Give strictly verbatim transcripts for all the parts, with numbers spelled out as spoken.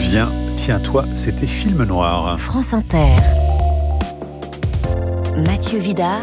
Viens, tiens-toi, c'était Film Noir. France Inter. Mathieu Vidard.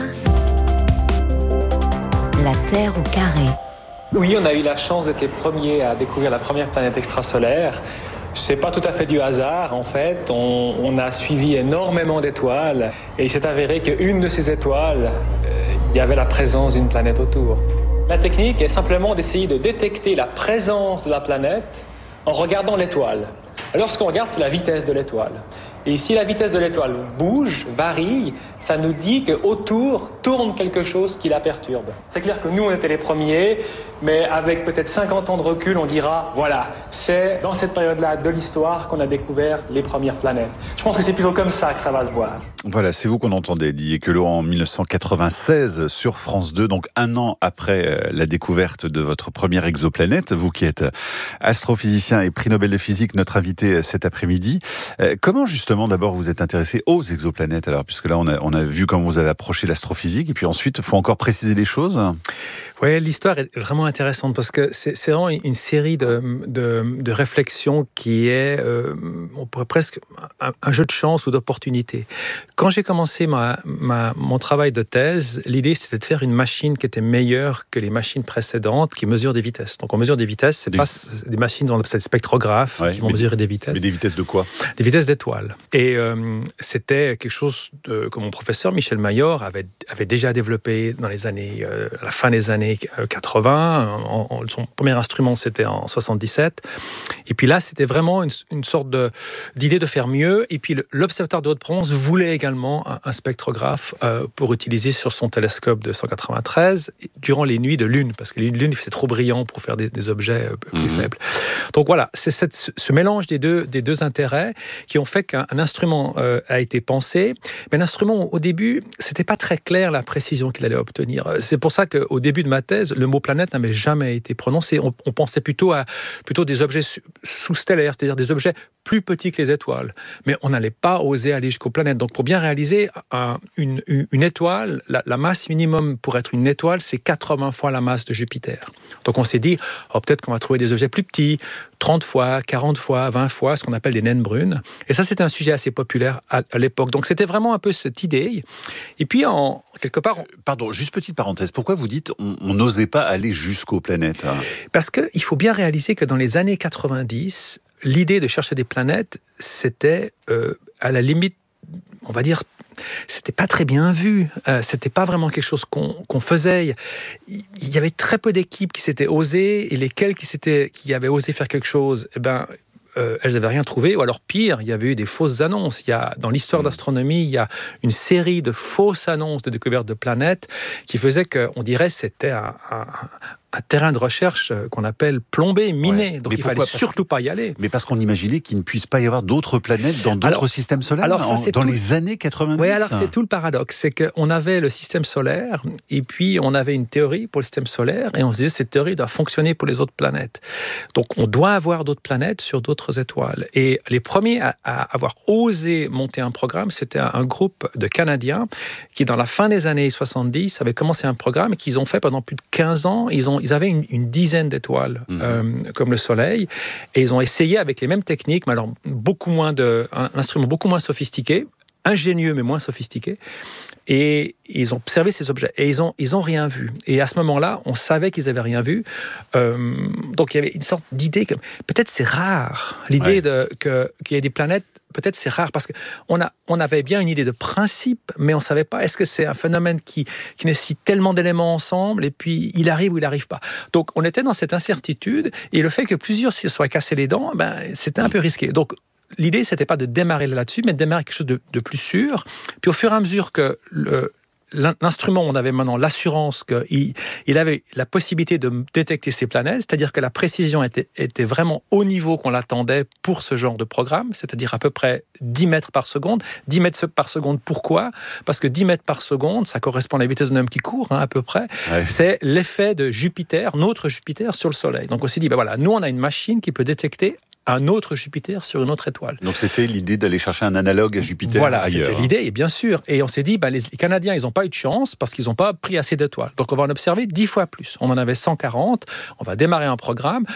La Terre au carré. Oui, on a eu la chance d'être les premiers à découvrir la première planète extrasolaire. C'est pas tout à fait du hasard, en fait. On, on a suivi énormément d'étoiles et il s'est avéré qu'une de ces étoiles, euh, il y avait la présence d'une planète autour. La technique est simplement d'essayer de détecter la présence de la planète en regardant l'étoile. Alors, ce qu'on regarde, c'est la vitesse de l'étoile. Et si la vitesse de l'étoile bouge, varie, ça nous dit qu'autour tourne quelque chose qui la perturbe. C'est clair que nous, on était les premiers, mais avec peut-être cinquante ans de recul, on dira, voilà, c'est dans cette période-là de l'histoire qu'on a découvert les premières planètes. Je pense que c'est plutôt comme ça que ça va se voir. Voilà, c'est vous qu'on entendait, Didier Queloz, en dix-neuf cent quatre-vingt-seize sur France deux, donc un an après la découverte de votre première exoplanète, vous qui êtes astrophysicien et prix Nobel de physique, notre invité cet après-midi. Comment justement, d'abord, vous êtes intéressé aux exoplanètes, alors, puisque là, on a, on a vu comment vous avez approché l'astrophysique, et puis ensuite, il faut encore préciser les choses. Oui, l'histoire est vraiment intéressante parce que c'est, c'est vraiment une série de, de, de réflexions qui est, euh, on pourrait presque, un, un jeu de chance ou d'opportunité. Quand j'ai commencé ma, ma, mon travail de thèse, l'idée c'était de faire une machine qui était meilleure que les machines précédentes qui mesurent des vitesses. Donc on mesure des vitesses, c'est des... pas des machines dont c'est des spectrographes ouais, qui vont mesurer des vitesses. Mais des vitesses de quoi ? Des vitesses d'étoiles. Et euh, c'était quelque chose de, que mon professeur Michel Mayor avait, avait déjà développé dans les années, euh, à la fin des années quatre-vingts. En, en, son premier instrument, c'était en soixante-dix-sept. Et puis là, c'était vraiment une, une sorte de, d'idée de faire mieux. Et puis le, l'Observatoire de Haute-Provence voulait également un, un spectrographe euh, pour utiliser sur son télescope de cent quatre-vingt-treize durant les nuits de lune, parce que les nuits de lune, c'était trop brillant pour faire des, des objets euh, plus mmh. faibles. Donc voilà, c'est cette, ce mélange des deux, des deux intérêts qui ont fait qu'un instrument euh, a été pensé. Mais l'instrument, au début, c'était pas très clair la précision qu'il allait obtenir. C'est pour ça qu'au début de ma thèse, le mot planète n'avait jamais été prononcé. On, on pensait plutôt à plutôt des objets sous-stellaires, c'est-à-dire des objets plus petits que les étoiles. Mais on n'allait pas oser aller jusqu'aux planètes. Donc, pour bien réaliser un, une, une étoile, la, la masse minimum pour être une étoile, c'est quatre-vingts fois la masse de Jupiter. Donc, on s'est dit, oh, peut-être qu'on va trouver des objets plus petits, trente fois, quarante fois, vingt fois, ce qu'on appelle des naines brunes. Et ça, c'était un sujet assez populaire à, à l'époque. Donc, c'était vraiment un peu cette idée. Et puis, en quelque part... On... Pardon, juste petite parenthèse. Pourquoi vous dites on n'osait pas aller jusqu'aux planètes ? Parce qu'il faut bien réaliser que dans les années quatre-vingt-dix, l'idée de chercher des planètes, c'était euh, à la limite, on va dire, c'était pas très bien vu. Euh, c'était pas vraiment quelque chose qu'on, qu'on faisait. Il y avait très peu d'équipes qui s'étaient osées, et lesquelles qui, s'étaient, qui avaient osé faire quelque chose, eh ben, euh, elles n'avaient rien trouvé, ou alors pire, il y avait eu des fausses annonces. Il y a, dans l'histoire d'astronomie, il y a une série de fausses annonces de découverte de planètes qui faisaient qu'on dirait que c'était un, un, un terrain de recherche qu'on appelle plombé, miné. Ouais. Donc mais il fallait surtout pas y aller. Mais parce qu'on imaginait qu'il ne puisse pas y avoir d'autres planètes dans d'autres alors, systèmes solaires alors ça, en, dans tout... les années quatre-vingt-dix. Oui, alors c'est tout le paradoxe. C'est qu'on avait le système solaire et puis on avait une théorie pour le système solaire et on se disait cette théorie doit fonctionner pour les autres planètes. Donc on doit avoir d'autres planètes sur d'autres étoiles. Et les premiers à, à avoir osé monter un programme, c'était un, un groupe de Canadiens qui, dans la fin des années soixante-dix, avait commencé un programme qu'ils ont fait pendant plus de quinze ans. Ils ont Ils avaient une, une dizaine d'étoiles, mmh. euh, comme le Soleil, et ils ont essayé avec les mêmes techniques, mais alors beaucoup moins de, un, un instrument beaucoup moins sophistiqué, ingénieux mais moins sophistiqué, et ils ont observé ces objets, et ils ont, ils ont rien vu. Et à ce moment-là, on savait qu'ils avaient rien vu, euh, donc il y avait une sorte d'idée que peut-être c'est rare, l'idée ouais. de, que, qu'il y ait des planètes. Peut-être c'est rare parce qu'on a, on avait bien une idée de principe, mais on ne savait pas, est-ce que c'est un phénomène qui, qui nécessite tellement d'éléments ensemble, et puis il arrive ou il n'arrive pas. Donc on était dans cette incertitude, et le fait que plusieurs se soient cassés les dents, ben, c'était un peu risqué. Donc l'idée, ce n'était pas de démarrer là-dessus, mais de démarrer quelque chose de, de plus sûr. Puis au fur et à mesure que le... l'instrument, on avait maintenant l'assurance qu'il il avait la possibilité de détecter ces planètes, c'est-à-dire que la précision était, était vraiment au niveau qu'on l'attendait pour ce genre de programme, c'est-à-dire à peu près dix mètres par seconde. dix mètres par seconde, pourquoi ? Parce que dix mètres par seconde, ça correspond à la vitesse d'un homme qui court, hein, à peu près. Ouais. C'est l'effet de Jupiter, notre Jupiter, sur le Soleil. Donc on s'est dit, ben voilà, nous on a une machine qui peut détecter un autre Jupiter sur une autre étoile. Donc c'était l'idée d'aller chercher un analogue à Jupiter voilà, ailleurs. Voilà, c'était l'idée, et bien sûr. Et on s'est dit, bah, les, les Canadiens, ils n'ont pas eu de chance parce qu'ils n'ont pas pris assez d'étoiles. Donc on va en observer dix fois plus. On en avait cent quarante, on va démarrer un programme. Donc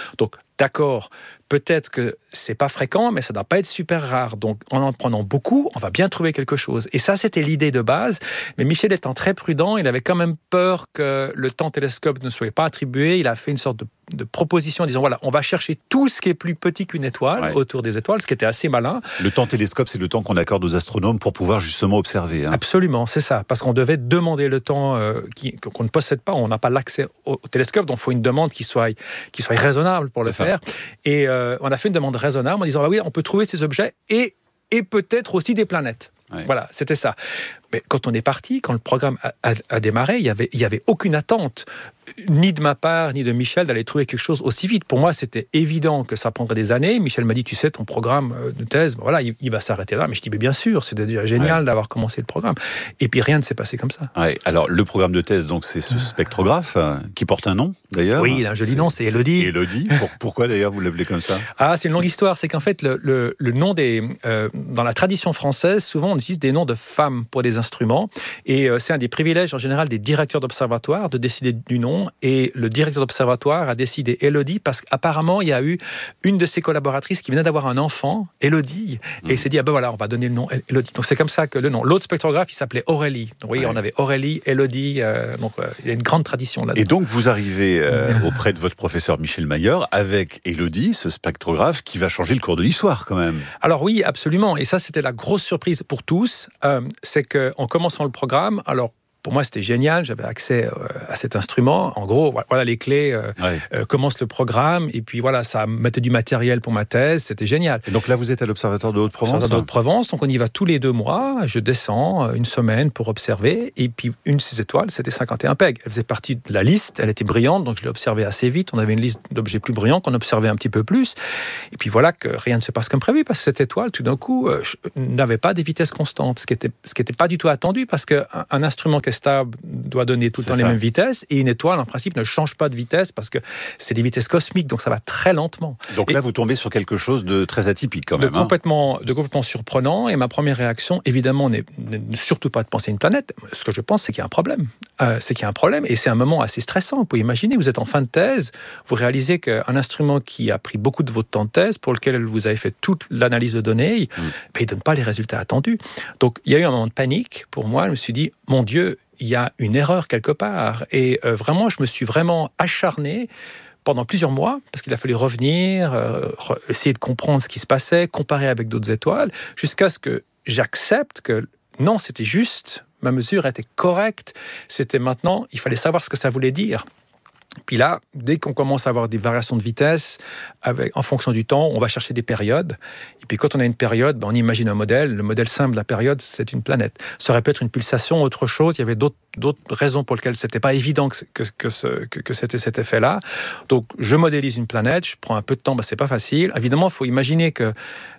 d'accord, peut-être que c'est pas fréquent, mais ça doit pas être super rare. Donc, en en prenant beaucoup, on va bien trouver quelque chose. Et ça, c'était l'idée de base. Mais Michel étant très prudent, il avait quand même peur que le temps télescope ne soit pas attribué. Il a fait une sorte de, de proposition en disant, voilà, on va chercher tout ce qui est plus petit qu'une étoile ouais. autour des étoiles, ce qui était assez malin. Le temps télescope, c'est le temps qu'on accorde aux astronomes pour pouvoir justement observer. Hein. Absolument, c'est ça. Parce qu'on devait demander le temps euh, qui, qu'on ne possède pas. On n'a pas l'accès au, au télescope, donc il faut une demande qui soit, qui soit raisonnable pour le c'est faire. Ça. Et euh, on a fait une demande raisonnable en disant, bah oui, on peut trouver ces objets et, et peut-être aussi des planètes. Ouais. Voilà, c'était ça. Mais quand on est parti, quand le programme a, a, a démarré, il n'y avait, il y avait aucune attente, ni de ma part, ni de Michel, d'aller trouver quelque chose aussi vite. Pour moi, c'était évident que ça prendrait des années. Michel m'a dit, tu sais, ton programme de thèse, ben voilà, il, il va s'arrêter là. Mais je dis, mais bien sûr, c'était déjà génial ouais. d'avoir commencé le programme. Et puis, rien ne s'est passé comme ça. Ouais. Alors, le programme de thèse, donc, c'est ce spectrographe, euh, qui porte un nom, d'ailleurs. Oui, il a un joli nom, c'est Élodie. Élodie. Pour, pourquoi, d'ailleurs, vous l'appelez comme ça? Ah, c'est une longue histoire. C'est qu'en fait, le, le, le nom des... Euh, dans la tradition française, souvent, on utilise des noms de femmes pour des instruments. Et euh, c'est un des privilèges, en général, des directeurs d'observatoire de décider du nom. Et le directeur d'observatoire a décidé Élodie parce qu'apparemment, il y a eu une de ses collaboratrices qui venait d'avoir un enfant, Élodie, et mmh. il s'est dit, ah ben voilà, on va donner le nom Élodie. Donc c'est comme ça que le nom. L'autre spectrographe, il s'appelait Aurélie. Donc oui, ouais. on avait Aurélie, Élodie, euh, donc euh, il y a une grande tradition là-dedans. Et donc vous arrivez euh, auprès de votre professeur Michel Mayer avec Élodie, ce spectrographe qui va changer le cours de l'histoire quand même. Alors oui, absolument. Et ça, c'était la grosse surprise pour tous. Euh, c'est qu'en commençant le programme, alors pour moi, c'était génial. J'avais accès euh, à cet instrument. En gros, voilà les clés. Euh, ouais. euh, commence le programme. Et puis voilà, ça mettait du matériel pour ma thèse. C'était génial. Et donc là, vous êtes à l'Observatoire de Haute-Provence. de Haute-Provence. Donc on y va tous les deux mois. Je descends une semaine pour observer. Et puis une de ces étoiles, c'était cinquante et un Peg. Elle faisait partie de la liste. Elle était brillante, donc je l'ai observée assez vite. On avait une liste d'objets plus brillants qu'on observait un petit peu plus. Et puis voilà que rien ne se passe comme prévu parce que cette étoile, tout d'un coup, euh, n'avait pas des vitesses constantes, ce qui était, ce qui était pas du tout attendu parce qu'un un instrument qui stable doit donner tout le temps les mêmes vitesses et une étoile en principe ne change pas de vitesse parce que c'est des vitesses cosmiques donc ça va très lentement. Donc et là vous tombez sur quelque chose de très atypique quand même. De complètement, hein. de complètement surprenant et ma première réaction évidemment n'est, n'est surtout pas de penser à une planète. Ce que je pense c'est qu'il y a un problème. Euh, c'est qu'il y a un problème et c'est un moment assez stressant. Vous pouvez imaginer, vous êtes en fin de thèse, vous réalisez qu'un instrument qui a pris beaucoup de votre temps de thèse, pour lequel vous avez fait toute l'analyse de données, mmh. ben, il ne donne pas les résultats attendus. Donc il y a eu un moment de panique pour moi. Je me suis dit, mon Dieu, il y a une erreur quelque part. Et euh, vraiment, je me suis vraiment acharné pendant plusieurs mois, parce qu'il a fallu revenir, euh, re- essayer de comprendre ce qui se passait, comparer avec d'autres étoiles, jusqu'à ce que j'accepte que non, c'était juste, ma mesure était correcte, c'était maintenant, il fallait savoir ce que ça voulait dire. Puis là, dès qu'on commence à avoir des variations de vitesse, avec, en fonction du temps, on va chercher des périodes. Et puis quand on a une période, ben on imagine un modèle. Le modèle simple de la période, c'est une planète. Ça aurait pu être une pulsation, autre chose. Il y avait d'autres, d'autres raisons pour lesquelles c'était pas évident que, que, que, ce, que, que c'était cet effet-là. Donc je modélise une planète, je prends un peu de temps, ben c'est pas facile. Évidemment, il faut imaginer que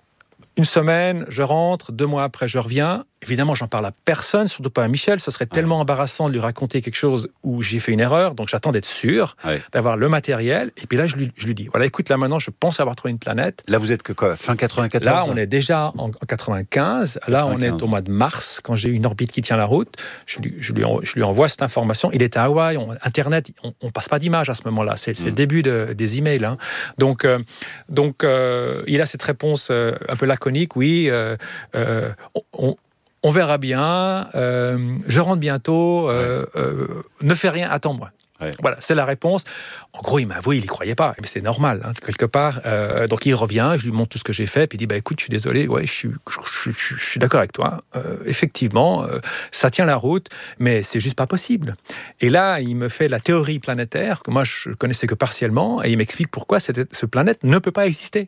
une semaine, je rentre, deux mois après, je reviens. Évidemment, j'en parle à personne, surtout pas à Michel. Ce serait tellement ouais. embarrassant de lui raconter quelque chose où j'ai fait une erreur. Donc, j'attends d'être sûr, ouais. d'avoir le matériel. Et puis là, je lui, je lui dis, voilà, écoute, là maintenant, je pense avoir trouvé une planète. Là, vous êtes que quoi, fin quatre-vingt-quatorze? Là, on est déjà en quatre-vingt-quinze. Là, quatre-vingt-quinze. On est au mois de mars, quand j'ai une orbite qui tient la route. Je lui, je lui, je lui envoie cette information. Il est à Hawaï, on, Internet, on, on passe pas d'image à ce moment-là. C'est, c'est mmh. le début de, des emails. Hein. Donc, euh, donc euh, il a cette réponse euh, un peu laconique. Oui, euh, euh, on, on verra bien, euh, je rentre bientôt, euh, ouais. euh, ne fais rien, attends-moi. Ouais. Voilà, c'est la réponse. En gros, il m'a avoué, il n'y croyait pas. Mais c'est normal, hein, quelque part. Euh, donc, il revient, je lui montre tout ce que j'ai fait, puis il dit, bah, écoute, je suis désolé, ouais, je suis, je, je, je suis d'accord avec toi. Euh, effectivement, euh, ça tient la route, mais c'est juste pas possible. Et là, il me fait la théorie planétaire, que moi, je connaissais que partiellement, et il m'explique pourquoi cette, ce planète ne peut pas exister.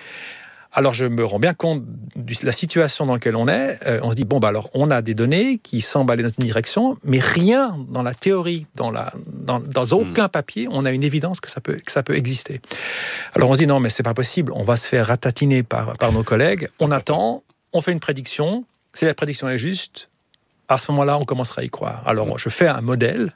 Alors, je me rends bien compte de la situation dans laquelle on est. Euh, on se dit, bon, bah alors, on a des données qui semblent aller dans une direction, mais rien dans la théorie, dans, la, dans, dans aucun papier, on a une évidence que ça peut, que ça peut exister. Alors, on se dit, non, mais c'est pas possible. On va se faire ratatiner par, par nos collègues. On attend, on fait une prédiction. Si la prédiction est juste, à ce moment-là, on commencera à y croire. Alors, je fais un modèle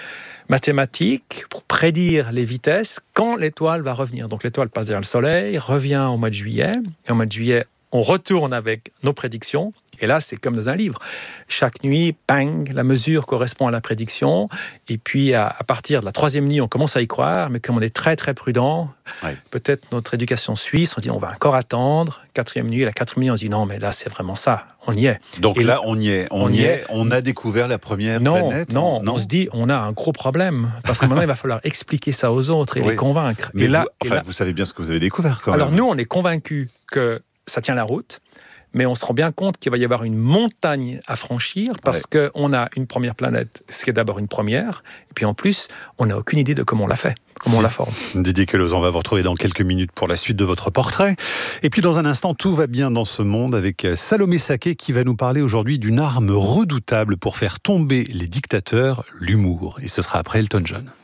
mathématique pour prédire les vitesses quand l'étoile va revenir. Donc l'étoile passe derrière le Soleil, revient au mois de juillet, et au mois de juillet, on retourne avec nos prédictions, Et là, c'est comme dans un livre. Chaque nuit, bang, la mesure correspond à la prédiction. Et puis, à, à partir de la troisième nuit, on commence à y croire. Mais comme on est très, très prudent, ouais. peut-être notre éducation suisse, on dit on va encore attendre. Quatrième nuit, la quatrième nuit, on se dit non, mais là, c'est vraiment ça. On y est. Donc et là, on y est. On, on y est. est. On a découvert la première non, planète. Non, non, on se dit on a un gros problème. Parce que maintenant, il va falloir expliquer ça aux autres et oui. les convaincre. Mais et vous, là, enfin, et là, vous savez bien ce que vous avez découvert quand alors même. nous, on est convaincus que ça tient la route. Mais on se rend bien compte qu'il va y avoir une montagne à franchir parce ouais. qu'on a une première planète, ce qui est d'abord une première. Et puis en plus, on n'a aucune idée de comment on l'a fait, comment on la forme. Didier Queloz, on va vous retrouver dans quelques minutes pour la suite de votre portrait. Et puis dans un instant, tout va bien dans ce monde avec Salomé Saké qui va nous parler aujourd'hui d'une arme redoutable pour faire tomber les dictateurs, l'humour. Et ce sera après Elton John.